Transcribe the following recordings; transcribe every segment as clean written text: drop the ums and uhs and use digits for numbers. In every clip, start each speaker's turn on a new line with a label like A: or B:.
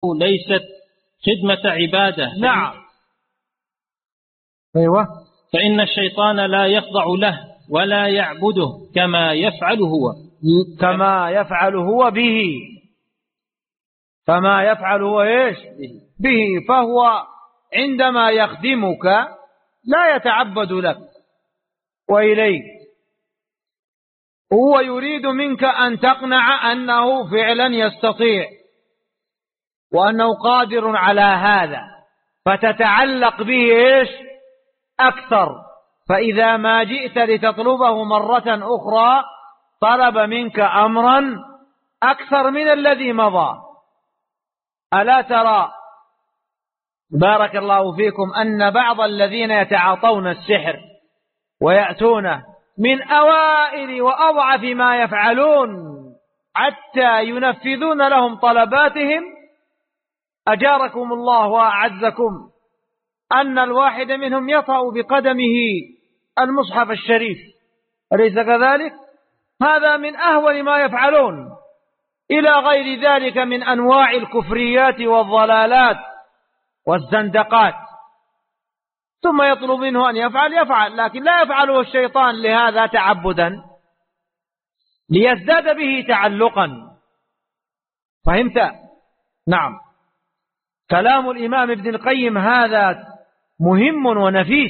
A: ليست خدمة عبادة.
B: نعم. أيوة.
A: فإن الشيطان لا يخضع له ولا يعبده كما يفعل هو.
B: كما يفعل هو به. كما يفعل هو إيش؟ به. فهو عندما يخدمك لا يتعبد لك وإليك، هو يريد منك أن تقنع أنه فعلا يستطيع وأنه قادر على هذا، فتتعلق به إيش؟ أكثر. فإذا ما جئت لتطلبه مرة أخرى طلب منك أمرا أكثر من الذي مضى. ألا ترى بارك الله فيكم أن بعض الذين يتعاطون السحر ويأتون من أوائل وأضعف ما يفعلون حتى ينفذون لهم طلباتهم، أجاركم الله وأعزكم، أن الواحد منهم يطأ بقدمه المصحف الشريف، أليس كذلك؟ هذا من أهون ما يفعلون، إلى غير ذلك من أنواع الكفريات والضلالات والزندقات. ثم يطلب منه أن يفعل، لكن لا يفعله الشيطان لهذا تعبدا، ليزداد به تعلقا. فهمت؟ نعم. كلام الإمام ابن القيم هذا مهم ونفيس.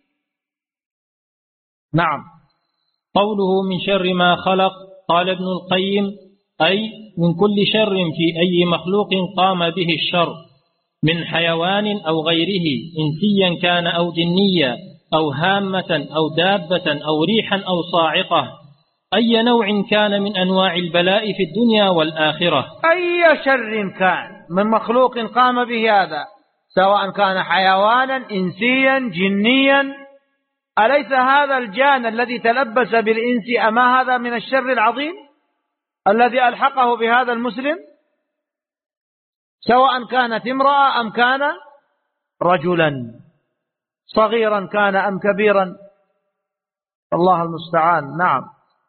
B: نعم.
A: قوله من شر ما خلق، قال ابن القيم أي من كل شر في أي مخلوق قام به الشر، من حيوان أو غيره، إنسيا كان أو جنيا أو هامة أو دابة أو ريحا أو صاعقة، أي نوع كان من أنواع البلاء في الدنيا والآخرة.
B: أي شر كان من مخلوق قام به هذا، سواء كان حيوانا إنسيا جنيا. أليس هذا الجان الذي تلبس بالإنس أما هذا من الشر العظيم الذي ألحقه بهذا المسلم، سواء كانت امرأة أم كان رجلا، صغيرا كان أم كبيرا، الله المستعان. نعم.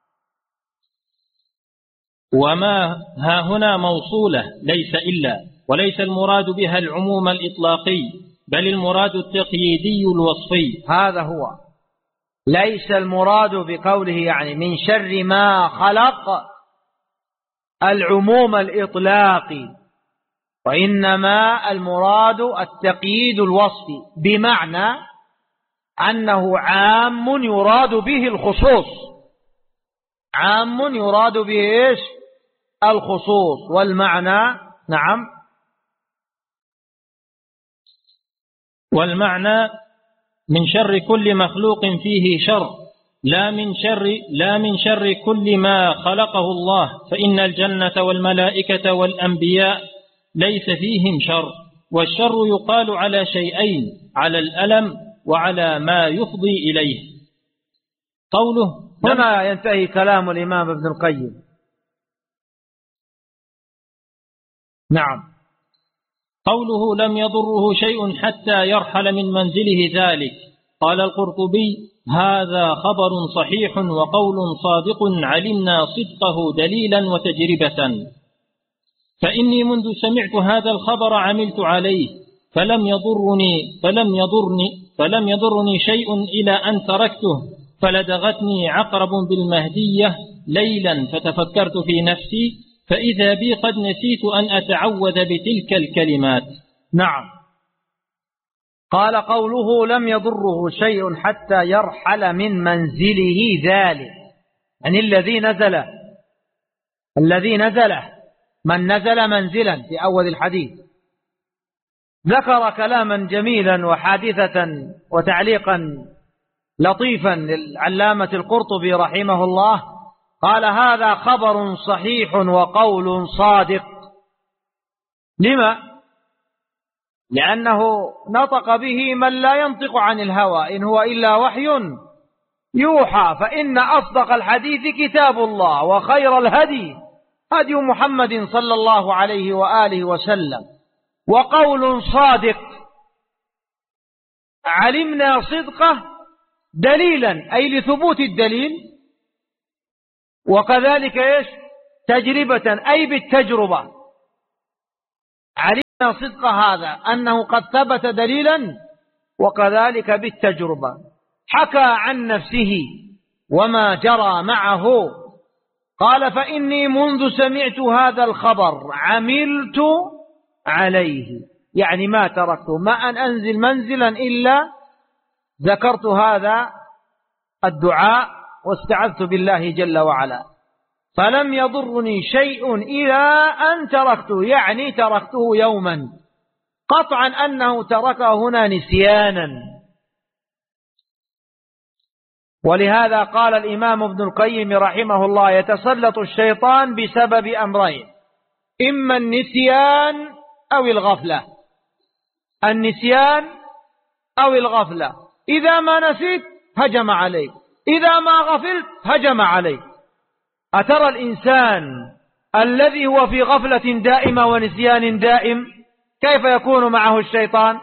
A: وما ها هنا موصولة ليس إلا، وليس المراد بها العموم الإطلاقي، بل المراد التقييدي الوصفي.
B: هذا هو، ليس المراد بقوله يعني من شر ما خلق العموم الإطلاقي، وإنما المراد التقييد الوصفي، بمعنى أنه عام يراد به الخصوص، عام يراد به إيش؟ الخصوص. والمعنى نعم،
A: والمعنى من شر كل مخلوق فيه شر، لا من شر كل ما خلقه الله، فإن الجنة والملائكة والأنبياء ليس فيهم شر. والشر يقال على شيئين، على الألم وعلى ما يفضي إليه. قوله
B: هنا ينتهي كلام الإمام ابن القيم. نعم.
A: قوله لم يضره شيء حتى يرحل من منزله ذلك، قال القرطبي هذا خبر صحيح وقول صادق علمنا صدقه دليلا وتجربة، فإني منذ سمعت هذا الخبر عملت عليه فلم يضرني شيء إلى أن تركته، فلدغتني عقرب بالمهدية ليلا فتفكرت في نفسي فإذا بي قد نسيت أن أتعوذ بتلك الكلمات.
B: نعم. قال قوله لم يضره شيء حتى يرحل من منزله ذلك، يعني الذي نزله من نزل منزلا في أول الحديث. ذكر كلاما جميلا وحادثة وتعليقا لطيفا للعلامة القرطبي رحمه الله، قال هذا خبر صحيح وقول صادق. لما؟ لأنه نطق به من لا ينطق عن الهوى، إن هو إلا وحي يوحى. فإن أصدق الحديث كتاب الله، وخير الهدي هدي محمد صلى الله عليه وآله وسلم. وقول صادق علمنا صدقه دليلا، أي لثبوت الدليل، وكذلك إيش؟ تجربة، أي بالتجربة. صدق هذا أنه قد ثبت دليلا، وكذلك بالتجربة. حكى عن نفسه وما جرى معه، قال: فإني منذ سمعت هذا الخبر عملت عليه، يعني ما تركته، ما أن أنزل منزلا إلا ذكرت هذا الدعاء واستعذت بالله جل وعلا، فلم يضرني شيء إلى أن تركته، يعني تركته يوما، قطعا أنه تركه هنا نسيانا. ولهذا قال الإمام ابن القيم رحمه الله: يتسلط الشيطان بسبب أمرين: إما النسيان أو الغفلة، النسيان أو الغفلة. إذا ما نسيت هجم عليك، إذا ما غفلت هجم عليك. أترى الإنسان الذي هو في غفلة دائمة ونسيان دائم كيف يكون معه الشيطان؟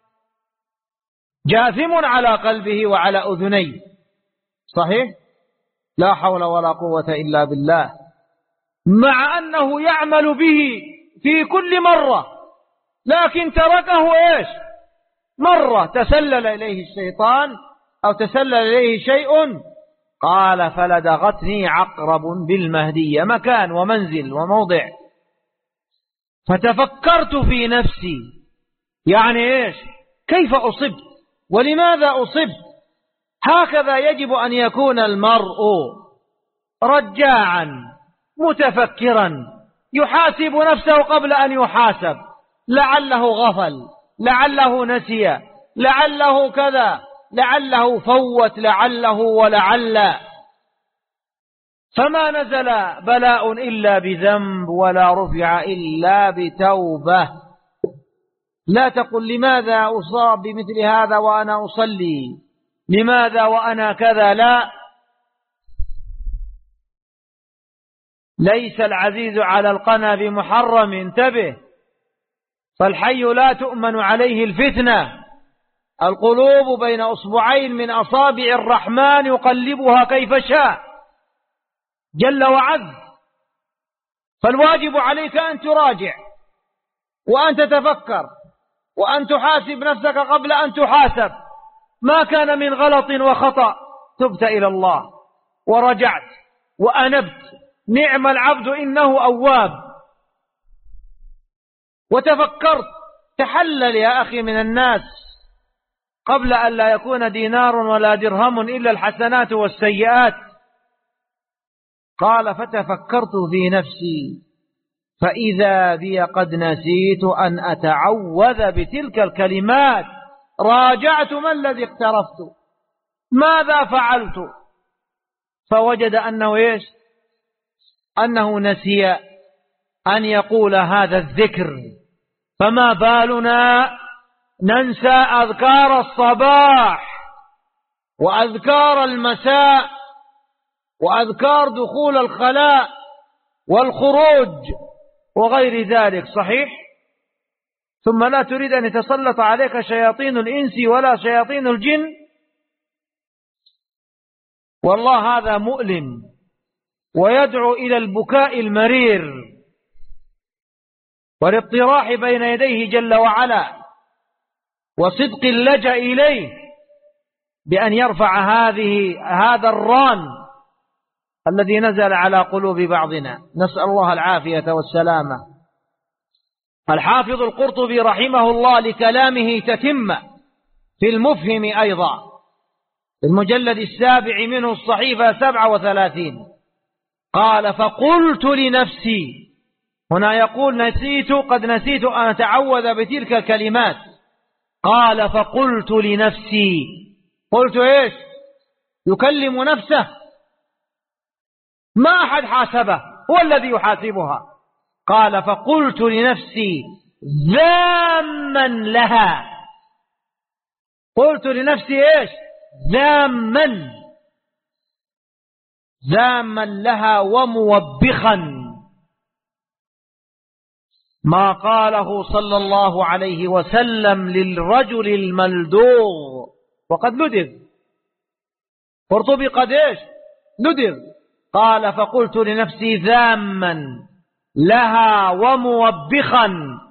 B: جاثم على قلبه وعلى أذنيه، صحيح؟ لا حول ولا قوة إلا بالله. مع أنه يعمل به في كل مرة، لكن تركه إيش؟ مرة تسلل إليه الشيطان أو تسلل إليه شيء، قال: فلدغتني عقرب بالمهدية، مكان ومنزل وموضع. فتفكرت في نفسي، يعني إيش؟ كيف أصبت ولماذا أصبت؟ هكذا يجب أن يكون المرء، رجاعا متفكرا، يحاسب نفسه قبل أن يحاسب، لعله غفل، لعله نسي، لعله كذا، لعله فوت، لعله ولعل. فما نزل بلاء إلا بذنب، ولا رفع إلا بتوبة. لا تقل: لماذا أصاب بمثل هذا وأنا أصلي، لماذا وأنا كذا. لا، ليس العزيز على القنا بمحرم، انتبه. فالحي لا تؤمن عليه الفتنة، القلوب بين أصبعين من أصابع الرحمن يقلبها كيف شاء جل وعز. فالواجب عليك أن تراجع وأن تتفكر وأن تحاسب نفسك قبل أن تحاسب. ما كان من غلط وخطأ تبت إلى الله ورجعت وأنبت، نعم العبد إنه أواب. وتفكرت، تحلل يا أخي من الناس قبل أن لا يكون دينار ولا درهم إلا الحسنات والسيئات. قال: فتفكرت في نفسي فإذا بي قد نسيت أن أتعوذ بتلك الكلمات. راجعت ما الذي اقترفت، ماذا فعلت، فوجد أنه إيش؟ أنه نسي أن يقول هذا الذكر. فما بالنا ننسى أذكار الصباح وأذكار المساء وأذكار دخول الخلاء والخروج وغير ذلك، صحيح؟ ثم لا تريد أن يتسلط عليك شياطين الإنس ولا شياطين الجن. والله هذا مؤلم ويدعو إلى البكاء المرير والاضطراح بين يديه جل وعلا وصدق اللجأ إليه بأن يرفع هذا الران الذي نزل على قلوب بعضنا، نسأل الله العافية والسلامة. الحافظ القرطبي رحمه الله لكلامه تتمة في المفهم أيضا، في المجلد 7 منه الصحيفة 37، قال: فقلت لنفسي، هنا يقول نسيت، قد نسيت أن أتعوذ بتلك الكلمات. قال: فقلت لنفسي، قلت إيش؟ يكلم نفسه، ما أحد حاسبه، هو الذي يحاسبها. قال: فقلت لنفسي ذاما لها، قلت لنفسي إيش؟ ذاما لها وموبخا ما قاله صلى الله عليه وسلم للرجل الملدوغ وقد لدغ. قرطبي قد إيش؟ لدغ. قال: فقلت لنفسي ذاما لها وموبخا